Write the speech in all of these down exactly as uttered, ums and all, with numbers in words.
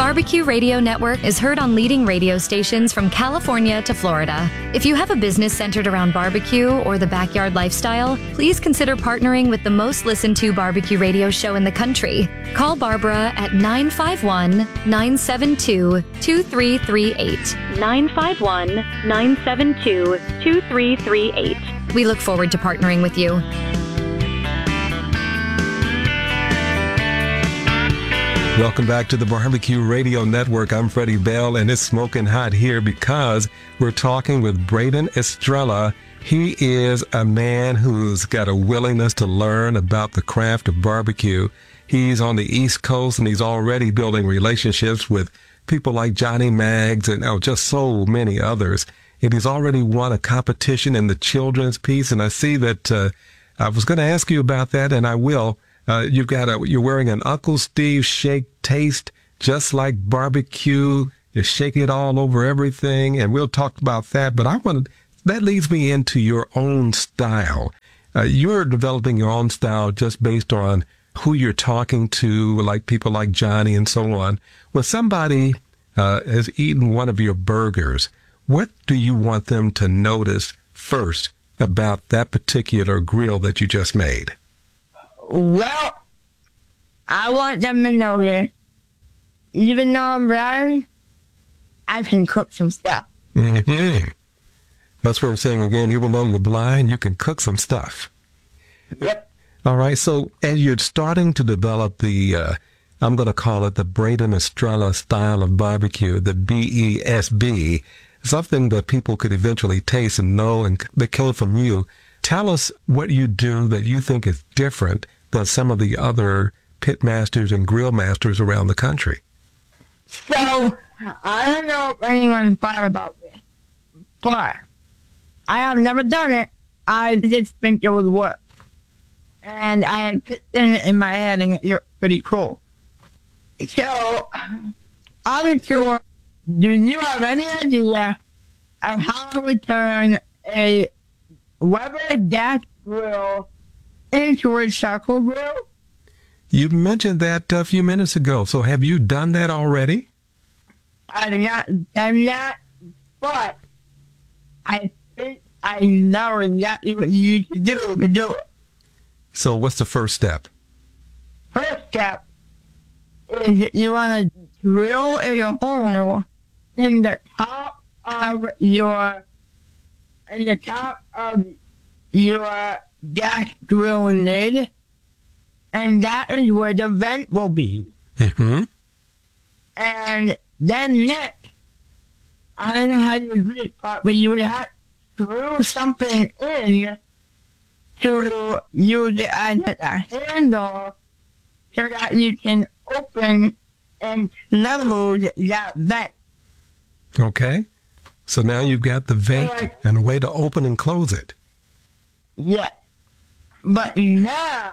Barbecue Radio Network is heard on leading radio stations from California to Florida. If you have a business centered around barbecue or the backyard lifestyle, please consider partnering with the most listened to barbecue radio show in the country. Call Barbara at nine five one, nine seven two, two three three eight. nine five one, nine seven two, two three three eight. We look forward to partnering with you. Welcome back to the Barbecue Radio Network. I'm Freddie Bell, and it's smoking hot here because we're talking with Braden Estrella. He is a man who's got a willingness to learn about the craft of barbecue. He's on the East Coast, and he's already building relationships with people like Johnny Maggs and oh, just so many others. And he's already won a competition in the children's piece, and I see that uh, I was going to ask you about that, and I will. Uh, you've got a, you're wearing an Uncle Steve Shake Taste, just like barbecue. You're shaking it all over everything, and we'll talk about that. But I want to, that leads me into your own style. Uh, you're developing your own style just based on who you're talking to, like people like Johnny and so on. When somebody uh, has eaten one of your burgers, what do you want them to notice first about that particular grill that you just made? Well, I want them to know that even though I'm blind, I can cook some stuff. Mm-hmm. That's what I'm saying again. Even though you're blind, you can cook some stuff. Yep. All right. So as you're starting to develop the, uh, I'm going to call it the Braden Estrella style of barbecue, the B E S B, something that people could eventually taste and know and that came from you. Tell us what you do that you think is different than some of the other pit masters and grill masters around the country. So, I don't know if anyone's thought about this, but I have never done it. I just think it would work. And I had put it in my head and it looked pretty cool. So, I'm sure, do you have any idea of how to return a Weber gas grill into a charcoal grill? You mentioned that a few minutes ago. So have you done that already? I have not done that, but I think I know exactly what you need to do to do it. So what's the first step? First step is you want to drill a hole in the top of your in the top of your gas grill lid, and that is where the vent will be. Mm-hmm. And then next, I don't know how to do this part, but you would have to screw something in to use it as a handle so that you can open and close that vent. Okay. So now you've got the vent and a way to open and close it. Yes. But now,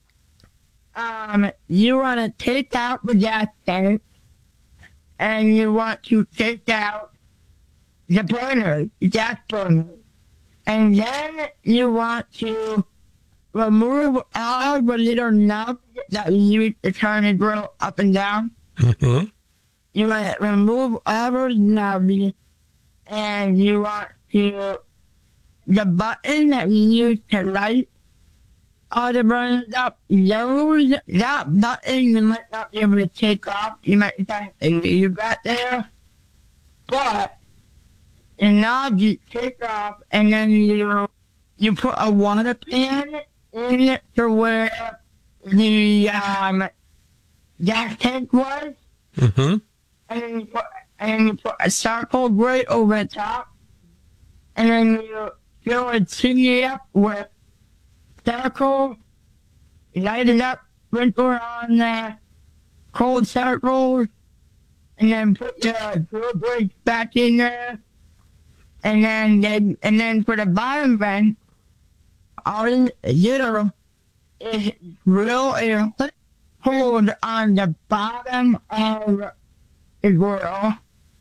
um, you want to take out the gas tank, and you want to take out the burner, the gas burner. And then you want to remove all the little knobs that you use to turn the grill up and down. Mm-hmm. You want to remove all those knobs, and you want to, the button that you use to light all the burners up, those, that button you might not be able to take off. You might say, you got there. But the knob you take off, and then you you put a water pan in it to where the um, gas tank was. Mm-hmm. And then you put, and then you put a charcoal grate over the top, and then you fill a chimney up with charcoal, light it up, sprinkle on the cold charcoal, and then put the grill brakes back in there, and then they, and then for the bottom vent, all you do is drill a hole on the bottom of the grill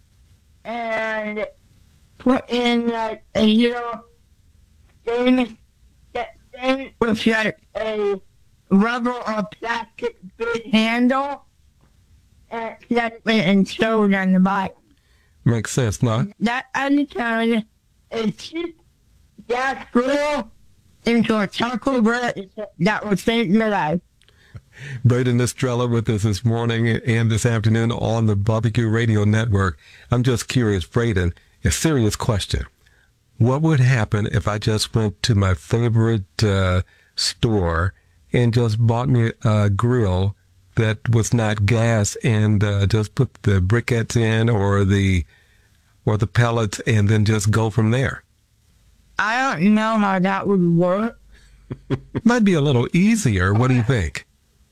and put in like a little thing that thing with like a rubber or plastic big handle, accidentally and showed on the bottom. Makes sense, no? That undertone is keep gas grill into a charcoal grill that will save my life. Braden Estrella with us this morning and this afternoon on the Barbecue Radio Network. I'm just curious, Braden, a serious question. What would happen if I just went to my favorite uh, store and just bought me a grill that was not gas and uh, just put the briquettes in or the or the pellets and then just go from there? I don't know how that would work. Might be a little easier. What do you think?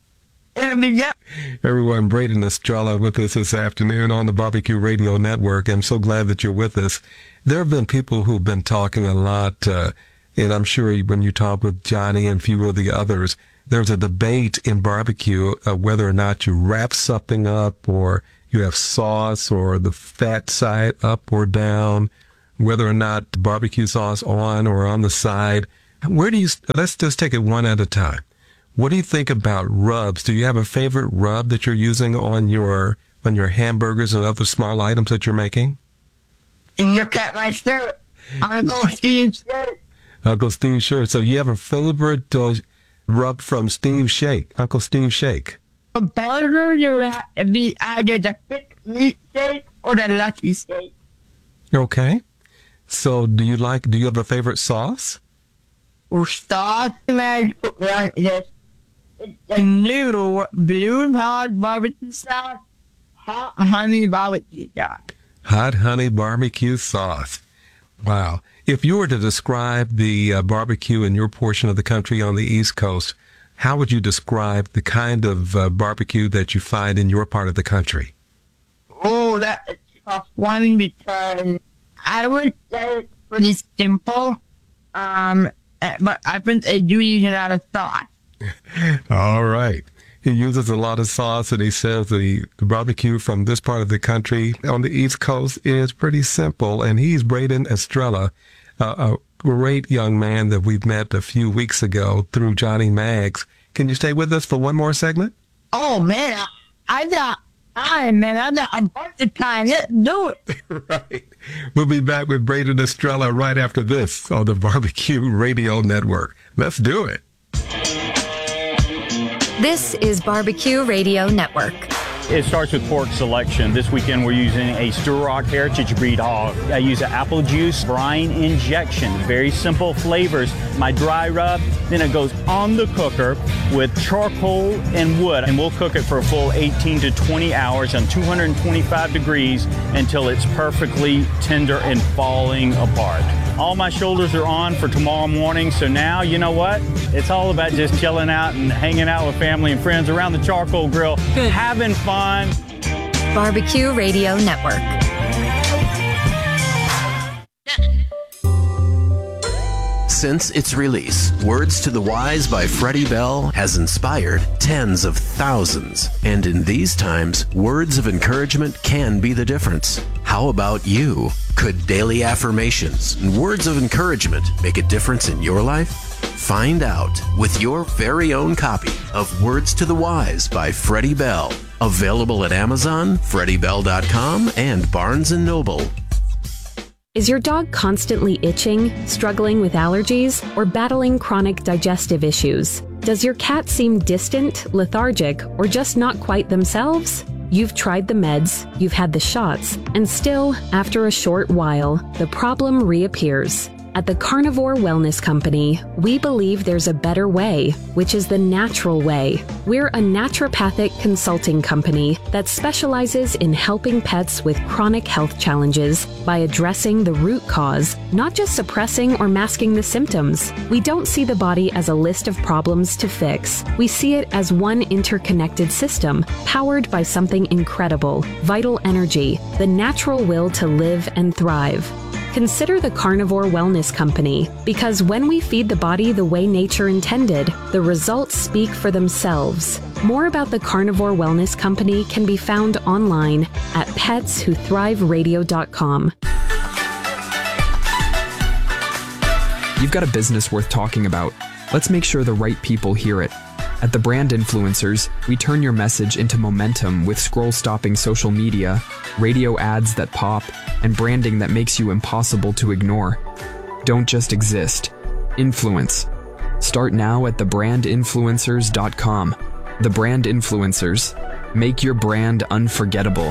Yeah. Everyone, Braden Estrella with us this afternoon on the Barbecue Radio Network. I'm so glad that you're with us. There have been people who've been talking a lot, uh, and I'm sure when you talk with Johnny and a few of the others, there's a debate in barbecue of whether or not you wrap something up or you have sauce or the fat side up or down, whether or not barbecue sauce on or on the side. Where do you, let's just take it one at a time. What do you think about rubs? Do you have a favorite rub that you're using on your on your hamburgers and other small items that you're making? And look at my shirt. Uncle Steve's shirt. Uncle Steve's shirt. So you have a favorite uh, rub from Steve Shake, Uncle Steve Shake? A burger, you have to be either the thick meat steak or the lucky steak. Okay. So do you like? Do you have a favorite sauce? Or sauce, man, like this. It's a new blue hot barbecue sauce, hot honey barbecue sauce. Hot honey barbecue sauce. Wow. If you were to describe the uh, barbecue in your portion of the country on the East Coast, how would you describe the kind of uh, barbecue that you find in your part of the country? Oh, that's a tough one because I would say it's pretty simple, um, but I think they do use a lot of sauce. All right. He uses a lot of sauce, and he says the, the barbecue from this part of the country on the East Coast is pretty simple. And he's Braden Estrella, uh, a great young man that we've met a few weeks ago through Johnny Maggs. Can you stay with us for one more segment? Oh, man, I, I got time, man. I got a bunch of time. Let's do it. Right. We'll be back with Braden Estrella right after this on the Barbecue Radio Network. Let's do it. This is Barbecue Radio Network. It starts with pork selection. This weekend we're using a Sturrock Heritage Breed hog. I use an apple juice brine injection. Very simple flavors. My dry rub, then it goes on the cooker with charcoal and wood. And we'll cook it for a full eighteen to twenty hours on two hundred twenty-five degrees until it's perfectly tender and falling apart. All my shoulders are on for tomorrow morning, so now, you know what? It's all about just chilling out and hanging out with family and friends around the charcoal grill, having fun. Barbecue Radio Network. Since its release, Words to the Wise by Freddie Bell has inspired tens of thousands. And in these times, words of encouragement can be the difference. How about you? Could daily affirmations and words of encouragement make a difference in your life? Find out with your very own copy of Words to the Wise by Freddie Bell. Available at Amazon, freddie bell dot com, and Barnes and Noble. Is your dog constantly itching, struggling with allergies, or battling chronic digestive issues? Does your cat seem distant, lethargic, or just not quite themselves? You've tried the meds, you've had the shots, and still, after a short while, the problem reappears. At the Carnivore Wellness Company, we believe there's a better way, which is the natural way. We're a naturopathic consulting company that specializes in helping pets with chronic health challenges by addressing the root cause, not just suppressing or masking the symptoms. We don't see the body as a list of problems to fix. We see it as one interconnected system, powered by something incredible, vital energy, the natural will to live and thrive. Consider the Carnivore Wellness Company, because when we feed the body the way nature intended, the results speak for themselves. More about the Carnivore Wellness Company can be found online at pets who thrive radio dot com. You've got a business worth talking about. Let's make sure the right people hear it. At The Brand Influencers, we turn your message into momentum with scroll-stopping social media, radio ads that pop, and branding that makes you impossible to ignore. Don't just exist. Influence. Start now at the brand influencers dot com. The Brand Influencers. Make your brand unforgettable.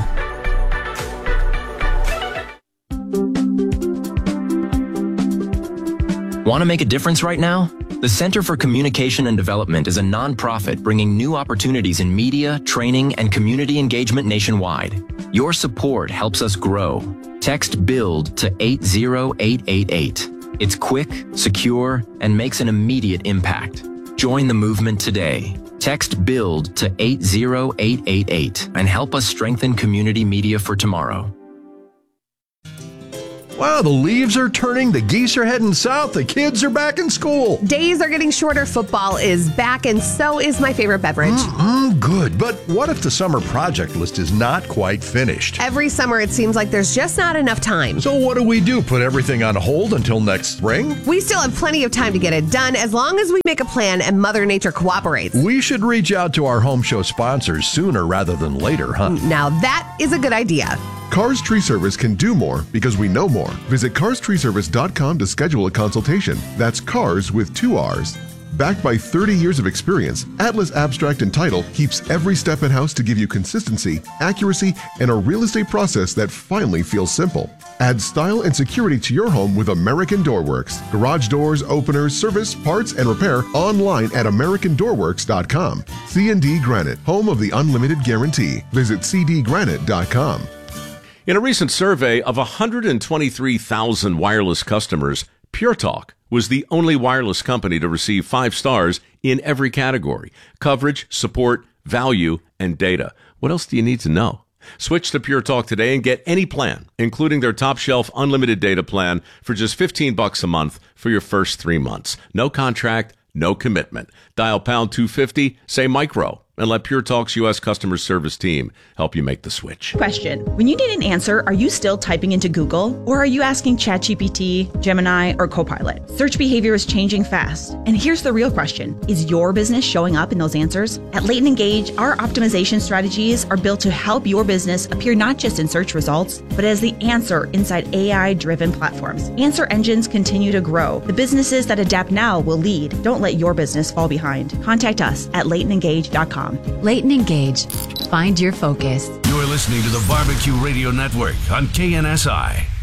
Want to make a difference right now? The Center for Communication and Development is a nonprofit bringing new opportunities in media, training, and community engagement nationwide. Your support helps us grow. Text BUILD to eight zero eight eight eight. It's quick, secure, and makes an immediate impact. Join the movement today. Text BUILD to eight zero eight eight eight and help us strengthen community media for tomorrow. Wow, the leaves are turning, the geese are heading south, the kids are back in school. Days are getting shorter, football is back, and so is my favorite beverage. Mm-mm, good, but what if the summer project list is not quite finished? Every summer it seems like there's just not enough time. So what do we do, put everything on hold until next spring? We still have plenty of time to get it done as long as we make a plan and Mother Nature cooperates. We should reach out to our home show sponsors sooner rather than later, huh? Now that is a good idea. Cars Tree Service can do more because we know more. Visit cars tree service dot com to schedule a consultation. That's cars with two R's. Backed by thirty years of experience, Atlas Abstract and Title keeps every step in-house to give you consistency, accuracy, and a real estate process that finally feels simple. Add style and security to your home with American Doorworks. Garage doors, openers, service, parts, and repair online at american door works dot com. C and D Granite, home of the unlimited guarantee. Visit c d granite dot com. In a recent survey of one hundred twenty-three thousand wireless customers, PureTalk was the only wireless company to receive five stars in every category: coverage, support, value, and data. What else do you need to know? Switch to PureTalk today and get any plan, including their top shelf unlimited data plan for just fifteen bucks a month for your first three months. No contract, no commitment. Dial pound two fifty, say micro, and let PureTalk's U S customer service team help you make the switch. Question. When you need an answer, are you still typing into Google, or are you asking ChatGPT, Gemini, or Copilot? Search behavior is changing fast. And here's the real question. Is your business showing up in those answers? At Leighton Engage, our optimization strategies are built to help your business appear not just in search results, but as the answer inside A I-driven platforms. Answer engines continue to grow. The businesses that adapt now will lead. Don't let your business fall behind. Contact us at leighton engage dot com. Leighton Engage. Find your focus. You're listening to the Barbecue Radio Network on K N S I.